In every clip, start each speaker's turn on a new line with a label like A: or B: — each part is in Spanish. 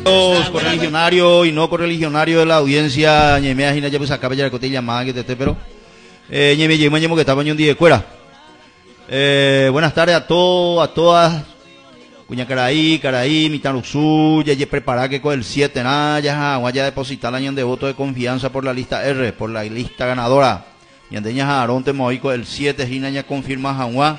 A: Los correligionarios y no correligionarios de la audiencia, ñemea hina ya pues acaba ya cotilla más que te pero ñeme ñemo que estaba en un día de cuera. Buenas tardes a todos, a todas. Cuña Caraí, Mitanuxú, ya preparada que con el 7 nada, ya vaya a depositar el año de voto de confianza por la lista R, por la lista ganadora. Y andeñas a Aronte Moico el 7 hina ya confirma Jaguá,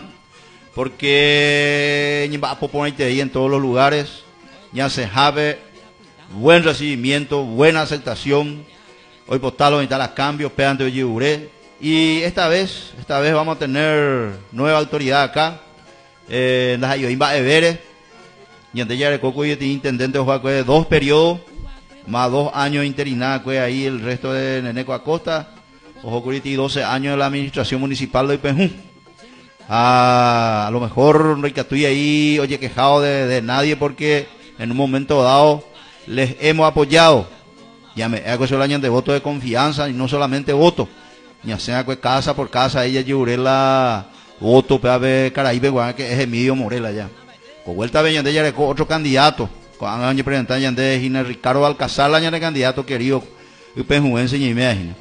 A: porque va a poponerte ahí en todos los lugares. Ya se sabe, buen recibimiento, buena aceptación. Hoy postalo y tal a cambio, pedante de Yuré. Y esta vez vamos a tener nueva autoridad acá. Las Ayoimba Everes. Y antes ya de Coco y el intendente de 2 periodos, más 2 años interinados, ahí el resto de Neneco Acosta. Ojo Curiti 12 años de la administración municipal de Ipenjú. A lo mejor no hay que estoy ahí, oye, quejado de nadie porque en un momento dado les hemos apoyado. Ya me hago el año de voto de confianza y no solamente voto, ya sea que casa por casa ella llevaré la voto para ver Caraíbe, que es Emilio Morela ya. Con vuelta de ella de otro candidato, con año presentar ya de Gina Ricardo Alcázar, año de candidato querido, y penjuense y me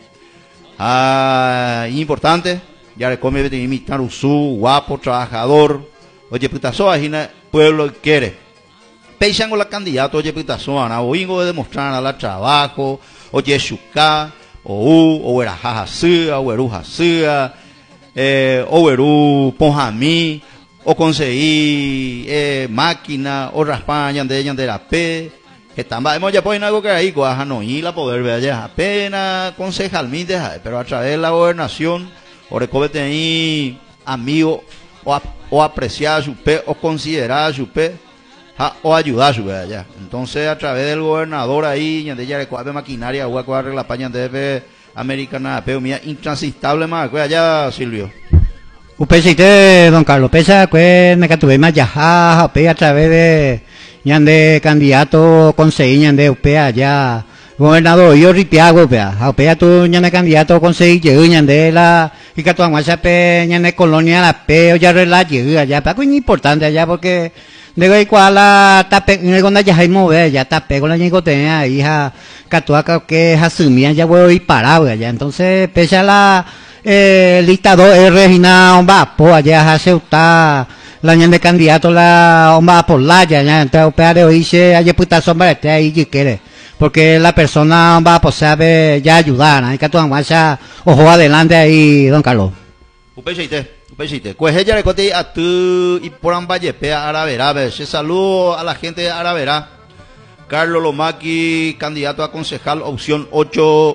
A: importante, ya le come de imitar Usú, guapo, trabajador, oye, putazoa, Gina, pueblo quiere. Peixango la candidato, oye, putazoa, oingo de demostrar a la trabajo, oye, chuca, o era jajasía, o eru jasía, o eru ponjamí, o conseguir máquina, o raspañan de la P, que también hemos ya podido algo que ahí, coaja no y la poder ver allá, apenas concejalmente, pero a través de la gobernación, o recóbete ahí, amigo, o apreciar su P, o considerar su P, o ayudar su P allá. Entonces, a través del gobernador ahí, ya de ella recoge maquinaria, o a la paña de americana, pero mía, intransistable más, allá, Silvio.
B: Upesite, don Carlos, pesa que me catuve más ya, a través de ñande candidato conseguí ñande upe allá gobernador yo ripiago pea tu ñande candidato conseguí ñande la y que tu aguasa pe ñande colonia la pe o ya rela allá pa muy importante allá porque de igual la tape en el ya hay mover ya tape con la ñigo tenía hija catuaca que asumía ya voy parado allá entonces pesa la lista 2R Gina va po allá hace usted la ñan de candidato la va por la ya entonces opera de hoy se hay puta sombra este ahí si quiere porque la persona va a saber ya ayudar hay que tu aguanza ojo adelante ahí don Carlos
A: upesite pues ella le conté a tu y por ambaye pea Aravera se saludo a la gente de Aravera Carlos Lomaki candidato a concejal opción 8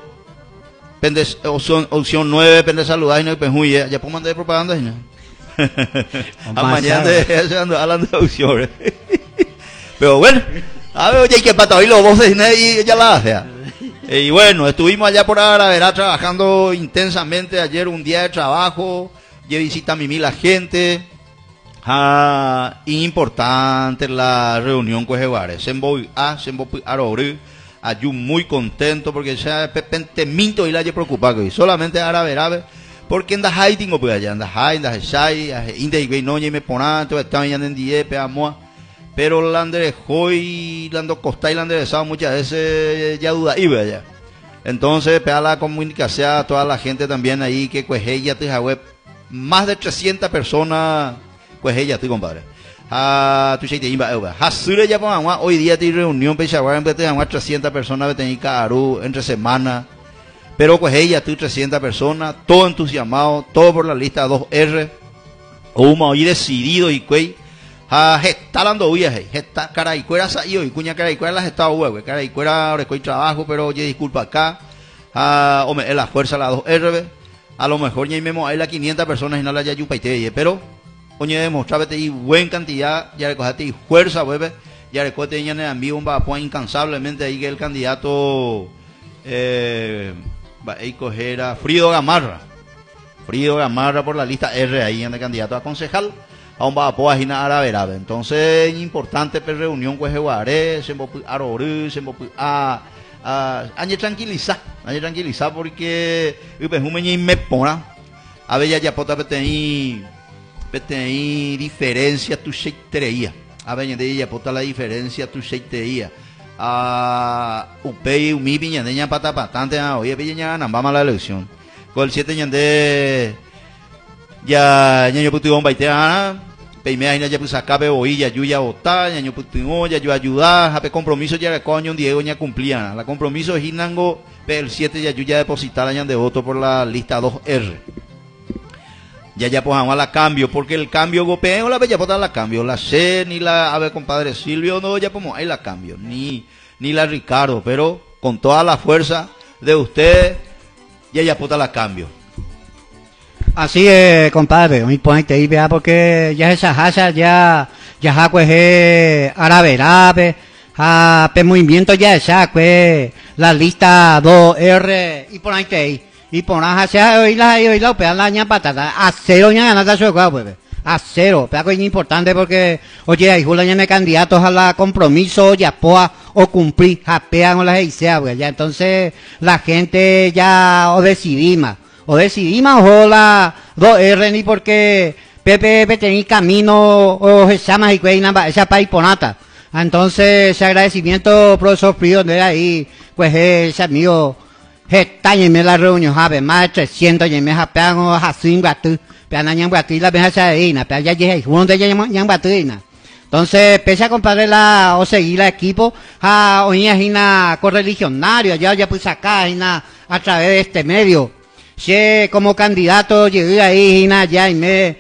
A: opción 9 pende saludar y no penjuye ya puedo mandar propaganda ¿no? A mañana se ando hablando de opciones pero bueno a ver oye que pata hoy los voces y ella la hace y bueno estuvimos allá por Aravera trabajando intensamente ayer un día de trabajo ya visita a mí la gente importante la reunión con Jeguares Semboy Arobrí ayú muy contento porque sea pepente minto y la haya preocupado y solamente Aravera porque en Dajai tengo pues allá en Dajai Inde y no me ponan todo está en 10 peamoa pero la hoy lando costa y la enderezado muchas veces ya duda y allá entonces pega la comunicación a toda la gente también ahí que pues ella te web más de 300 personas pues ella estoy compadre tu cheite imba hasure ya pongan hoy día tiene reunión pechaguar en vez de 300 personas de Caru entre semana pero pues ella tú 300 personas todo entusiasmado todo por la lista 2R o un hoy decidido y cuey está dando huyas está caraicuera salió y cuña caraicuera las estaba huevo caraicuera ahora estoy trabajo pero oye disculpa acá hombre es la fuerza la 2R a lo mejor ya memo hay la 500 personas y no la ya yupaite pero oye demostrarte y buen cantidad ya recogete y fuerza hueve ya recote ya en envío un vapor incansablemente ahí que el candidato va a coger a Frido Gamarra por la lista R ahí en el candidato a concejal a un vapor a Gina Aravera entonces importante per reunión con Jeguaré se Arobrí se añe tranquilizar porque me pona a ver ya pota petení diferencia tu cheitería a ver de ella pota la diferencia tu cheitería a upei umipi ñande ña patapatante oye pille ña nambama la elección con el 7 ñande ya ñaño putu baite ana peime aina ya pusa cabe oilla yuya ota ñaño putu ya yo ayudar hape compromiso ya coño Diego ña cumplía la compromiso hinango el 7 ya yuya depositar ñande voto por la lista 2R ya pues vamos a la cambio porque el cambio gopeo la bella pota la cambio la C ni la a ver compadre Silvio no ya pues ahí la cambio ni la Ricardo pero con toda la fuerza de usted ya pota la cambio.
B: Así es, compadre, mi ponente ahí, vea, porque ya esa casa ya pues árabe, pe movimiento ya esa, pues, la lista 2R, y ponente ahí, y ponas hacia hoy la pean la ña patata, a cero ña ganata su pues, a cero, pero es importante porque, oye, hay jula ña candidatos a la compromiso, ya poa, o cumplir, japean o las isea, pues, ya entonces, la gente ya, o decidimos o la 2R ni porque Pepe tenía camino o se llama y esa paiponata. Entonces, ese agradecimiento, profesor Frío, de ahí, pues ese amigo, estañeme la reunión, jabe, más de 300, y me japean o jasin guatu, pean ñan guatu y la veja ahí, pero ya dije, uno de ellos ñan guatu. Entonces, pese a compadre o seguir la equipo, oía hina correligionario, ya pues acá, a través de este medio. Si como candidato llegué ahí ya y me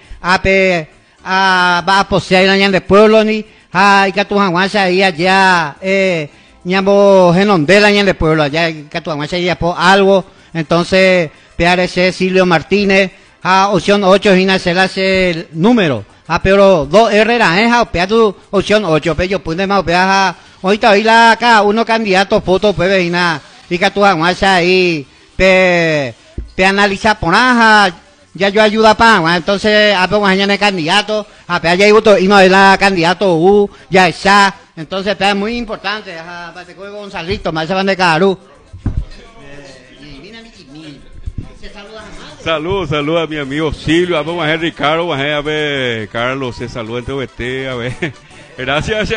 B: va a poseer allá en el pueblo ni y que tu aguanza ahí allá ñambo genondela allá en el pueblo allá que tu aguanza ahí por algo entonces PRC Silvio Martínez opción 8 hina se le hace el número pero 2R era opea tu opción 8 pero yo puse más opea ahorita hoy la acá uno candidato foto pues hina y que tu aguanza ahí pe analiza ponaja ya yo ayuda para entonces a mañana el candidato a pe allá y no es la candidato ya está entonces pe es muy importante para te coge Gonzalito más se van de Carú
C: Salud a mi amigo Silvio, vamos a ver Ricardo, vamos a ver Carlos, se saluda en TVT, a ver. Gracias,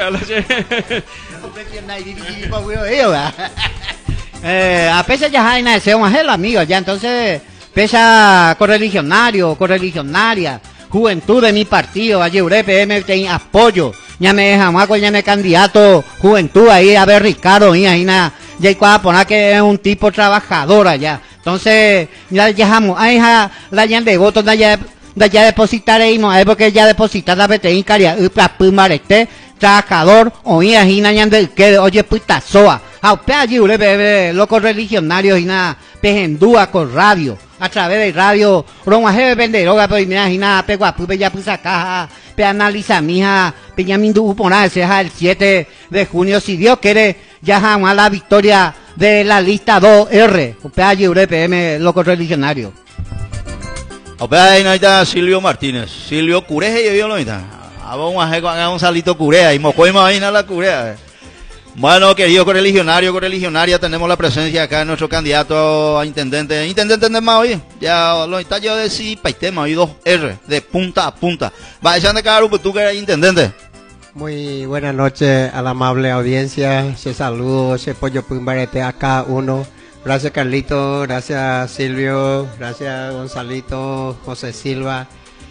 B: a pesar ya hay na un ángel amigo ya entonces pesa correligionaria juventud de mi partido allí PM tiene apoyo ya me jamás ya me candidato juventud ahí a ver Ricardo y ahí na ya cuando poner que es un tipo trabajador allá entonces ya dejamos ahí la ya de votos ya depositar ahí no es porque ya depositar la BTI caria marete trabajador oí ahí na que oye puta soa allí locos religionarios y nada pejendúa con radio a través de radio romaje venderoga pues mira y nada peguapu ya puse acá pe analiza mija peña mindu ponerse el 7 de junio si Dios quiere ya jamás la victoria de la lista 2R allí PM locos religionarios
A: opea ahí no está Silvio Martínez Silvio Cureje yo lo está vamos a hacer un salito Curea y mocoima ahí la Curea. Bueno, querido correligionaria, tenemos la presencia acá de nuestro candidato a intendente de más hoy, ya lo está yo decir paitema, hoy 2R, de punta a punta. Va echando cada grupo, tú que eres intendente.
D: Muy buenas noches a la amable audiencia, se saludo, se pollo pumbarete a cada uno. Gracias Carlito, gracias Silvio, gracias Gonzalito, José Silva.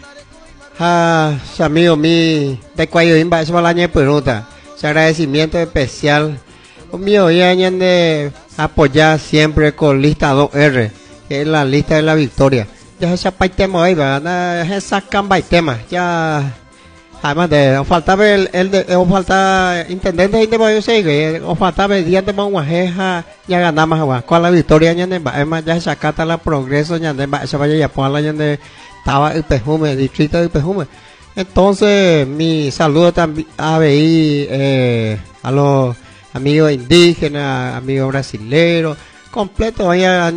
D: Amigo mi, de cuello imba, eso va la año pregunta. Agradecimiento especial mío y de apoyar siempre con lista 2R que es la lista de la victoria ya esa paitema ahí va esa cambaitema ya además de faltaba falta intendente de yo sé que faltaba el día de Manguajeja ya ganamos agua con la victoria ya ya esa cata la progreso ya se vaya ya ponerla ya de estaba el Pejume distrito de Pejume. Entonces, mi saludo también a los amigos indígenas, amigos brasileños, completo, ya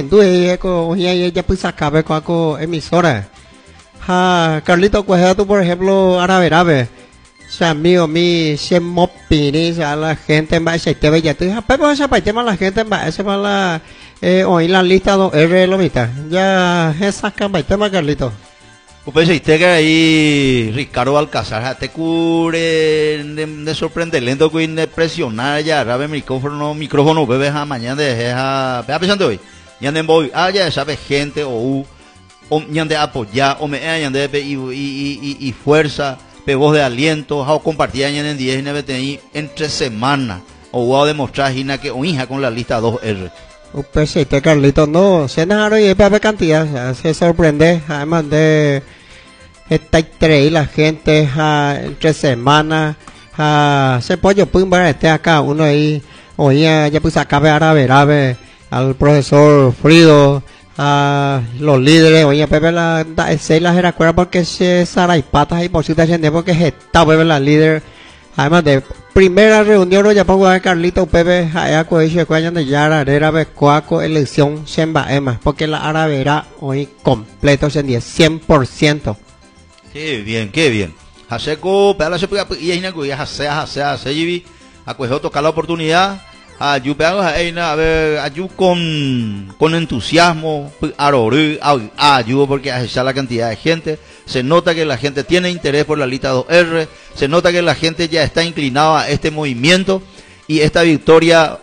D: pues acabe con emisora. Carlito Cuejedo, por ejemplo, árabe, amigo mi, se mopini, a la gente en base a TV, ya te dije, pero esa parte más la gente en base a la, oí la lista 2R, lo viste, ya esa camba, tema Carlito.
A: Pues usted que ahí Ricardo Alcázar te cubre de sorprender lento que de presionar ya rabe micrófono bebé ja mañana de ja vea pensando hoy ya de voy ya sabe gente o ya de apoyar o me ya de y fuerza pe voz de aliento o compartir ya en 10 y entre semanas o voy a demostrar hina que o hija con la lista 2R.
D: Pues sí, Carlito, no, se nada y para cantidad, se sorprende, además de esta y la gente entre semanas, se puede pumbar este acá, uno ahí, oía, ya pues acabe árabe, al profesor Frido, a los líderes, oye, Pepe la recuerda porque se saraipatas ahí por si te gente porque está Pepe la líder, además de primera reunión ya pongo a Carlito Pepe allá colegio de Yara era becuaco elección Shemba Emma porque la aravera hoy completo 100%.
A: Qué bien, qué bien. Haseco, pero se puede ir a hacer y a coger tocar la oportunidad. A ver, ayudo con entusiasmo, ayudo porque a la cantidad de gente. Se nota que la gente tiene interés por la lista 2R, se nota que la gente ya está inclinada a este movimiento y esta victoria,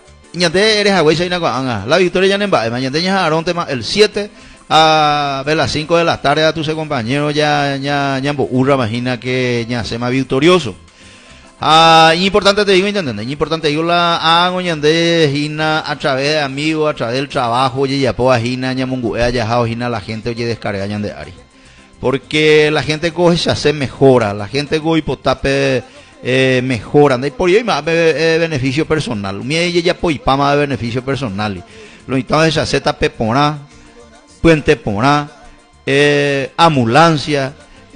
A: la victoria ya en mañana el 7 a ver las 5 de la tarde a tus compañeros ya imagina que ya se más victorioso. Importante te digo, importante digo la hago hina a través de amigos, a través del trabajo, oye ya poa hina ñamunguea ya hina la gente oye descarga de Ari. Porque la gente coge se hace mejora, la gente coge hipotape mejora, y por ahí más beneficio personal. Mi ella ya poipama de beneficio personal. Lo entonces se hace tape porá, puente porá, ambulancia,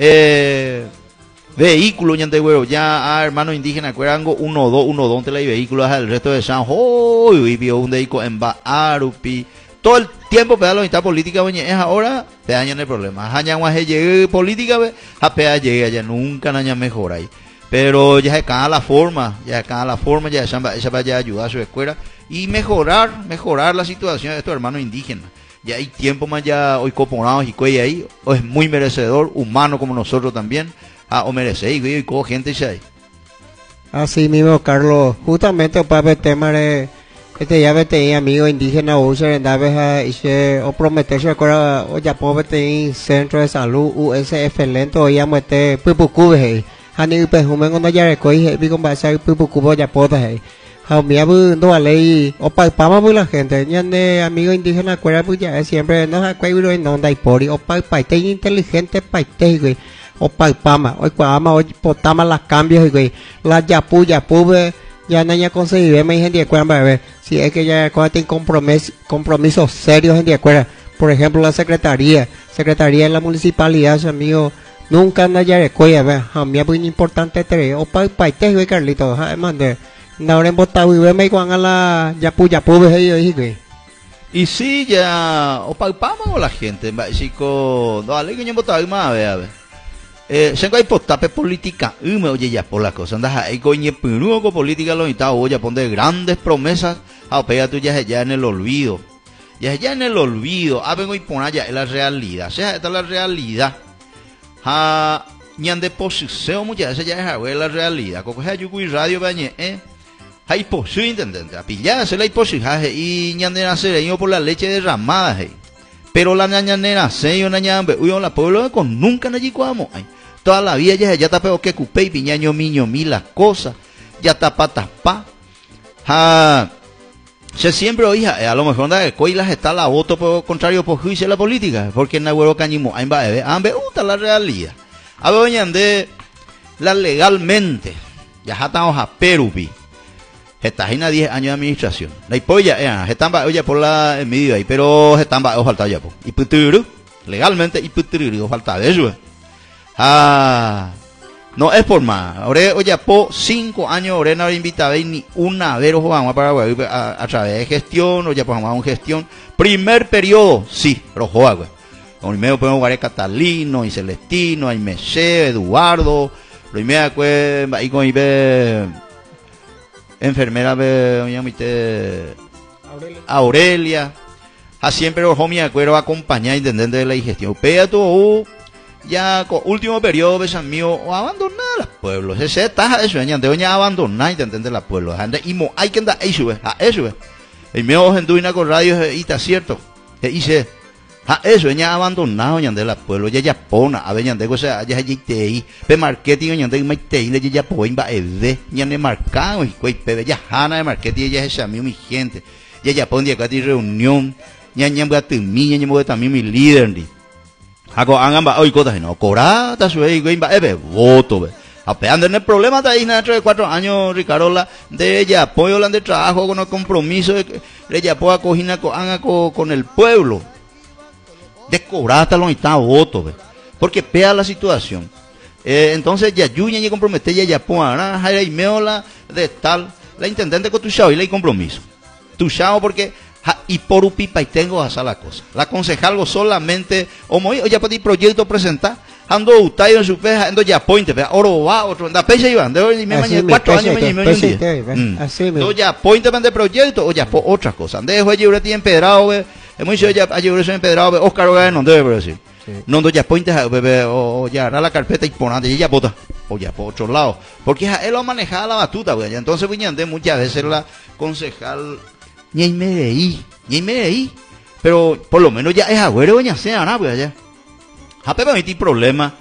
A: vehículo ya hermano indígena cuerango 1-2 la vehículos el resto de San Juan y vio un vehículo en Baarupi todo el tiempo peda la mitad política es ahora te dañan el problema hañan llegue política a llega ya nunca naña mejor ahí pero ya se cada la forma ya esa vaya a ayudar a su escuela y mejorar la situación de estos hermanos indígenas. Ya hay tiempo más ya hoy coponados y cuello ahí o es muy merecedor humano como nosotros también o merecéis y cojo gente ahí.
D: Así mismo, Carlos, justamente para el tema de ya vete amigo indígena o se o prometerse o ya puede centro de salud USF lento ya muete pupucube hani pejumen cuando ya recoge vi con base pupucubo ya puede a mí no vale o para la gente ya de amigo indígena cuera pues ya siempre no hay cuero no dai pori o para inteligente paite o palpama hoy cuama hoy potama las cambios güey la yapu ya no ya conseguir me gente de cuerda bebé si es que ya tiene compromisos serios gente de cuerda por ejemplo la secretaría de la municipalidad su amigo nunca anda ya de cuella a mí es muy importante tener o paite güey Carlito además de ahora en botado y ve me cuan a la yapu güey.
A: Y sí ya o palpama o la gente chico dale que yo botado y más a ver se hay postape política me oye ya por las cosas andas ahí coñe peruo con política lo está oye pone grandes promesas a pega tú ya en el olvido vengo y poner ya en la realidad esta es la realidad ñan de posiseo muchas veces ya es la realidad coge yuku y radio bañe hay posible intendente a pillarse la posible y ñan de nacer por la leche derramada pero la ñañanera seyo ñañambe uyo la pueblo con nunca allí cuamo toda la vida ya está peor que cupé y piñaño miño mi las cosas ya tapa se siempre oía a lo mejor de coilas está la voto por contrario por juicio la política porque en abuelo cañimo ahí va ambe la realidad a ver de la legalmente ya estamos a Perupi está en 10 años de administración. La hipoya, están oye por la medio ahí, pero están falta ya y puturu, legalmente y puturu falta de eso. No es por más. Ahora oye po 5 años ahora no invitado ni una vez vamos a Paraguay a través de gestión, oye pues vamos a gestión. Primer periodo, sí, pero juega. Primero podemos jugar Catalino y Celestino, hay Meche, Eduardo, primero pues ahí con enfermera Aurelia a siempre los homies de acuerdo acompañar intendente de la digestión pega todo ya con último periodo ves mío o abandonar los pueblos ese está eso ya de doña abandonar y entender los pueblos ande y mo hay que andar eso a eso el mío genduina con radio y está cierto dice a eso ya abandonado ya de los pueblos ya pona a ver ya de cosa ya te pe marketing ya de mai te le ya poin va de ya ne marcado y coi pe ya hana de marketing ya esa mi gente ya pon dia cati reunión ya va tu mi ya mo también mi líder ni hago hagan va hoy cosas no corata su ahí va voto ve apeando en el problema de ahí dentro de 4 años Ricardo la de ella apoyo la de trabajo con el compromiso de ella pueda coger con el pueblo de corata lo está voto ve porque pea la situación entonces ya yuña y compromete ya pueda jaira y meola de tal la intendente con tu chavo y la compromiso tu chavo porque y por upipa y tengo a hacer la cosa. La concejal solamente, o ya pedí proyecto presentar, ando utayo en su peja, ando ya pointe, oro va, otro, anda pecha iban, de hoy me mañana 4 años me un día. Así mismo. Ya pointe de proyecto, o ya por otras cosas. Ande fue yo ti empedrado, es muy ya ayer eso empedrado, Oscar Oga no debe decir. No ando ya pointe, o ya hará la carpeta y ponante, y ya bota, o ya por otro lado. Porque él lo manejaba la batuta, güey. Entonces viñande muchas veces la concejal ni me leí, pero por lo menos ya es agüero doña sea nada pues allá a pepe metí problema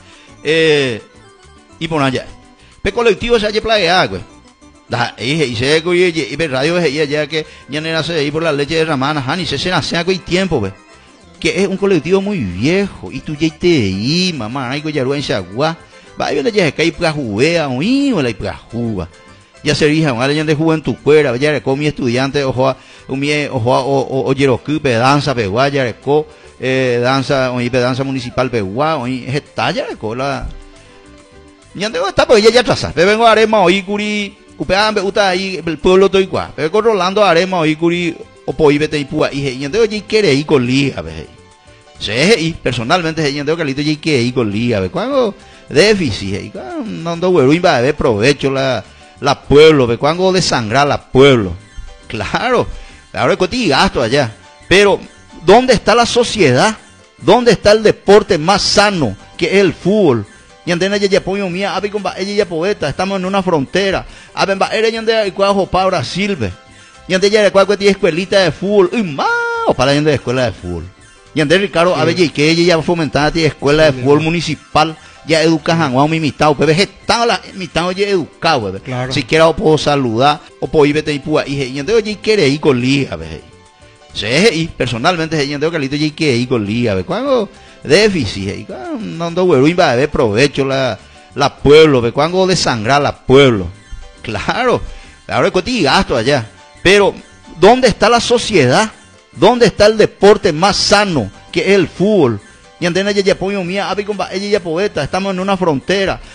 A: y por allá pe colectivo se haya plagueado güey y se y radio es ya que ya no se ahí por la leche de ramana ni se nace algo y tiempo pues que es un colectivo muy viejo y tú ya te ahí mamá hay que ya ruan chagua va y ya que hay para jugar o la para jugar ya se rija una leyenda de juventud fuera ya con mi estudiante ojo o yerocupe danza peguaya reco danza o danza municipal pegua o estalla reco la ya tengo está pues ya atrás vengo arema o curi upeambe uta ahí el pueblo estoy igual pero Rolando arema o curi o poibete y pua y ya tengo ya quiere ir con liga ve se y personalmente ya tengo Carlito ya quiere ir con liga ve cuando déficit y no ando güero va a ver provecho la pueblo, ve cuando desangrar la pueblo. Claro, ahora hay gasto allá. Pero, ¿dónde está la sociedad? ¿Dónde está el deporte más sano que es el fútbol? Y andena ya apoyo mía, ave con ella ya poeta, estamos en una frontera. Ave va era yande cuajo para Brasil, ve. Y ande ya cuajo tiene escuelita de fútbol, y más para yande de escuela de fútbol. Y ande Ricardo, ave que ella ya fomentada tiene escuela de fútbol municipal. Ya educa Juan mi mitad, bebé está la mitad ya educado, bebé. Claro. Si quiera o puedo saludar o puedo ir y púa y entonces ya quiere ir con liga, bebé. Sí, personalmente se entonces Carlito ya quiere ir con liga, bebé. Cuando déficit, no ando güero y va a ver provecho la pueblo, bebé. Cuando desangrar la pueblo. Claro, ahora hay gasto allá. Pero ¿dónde está la sociedad? ¿Dónde está el deporte más sano que es el fútbol? Y andena ya apoyo mía, ave con ella ya poeta, estamos en una frontera.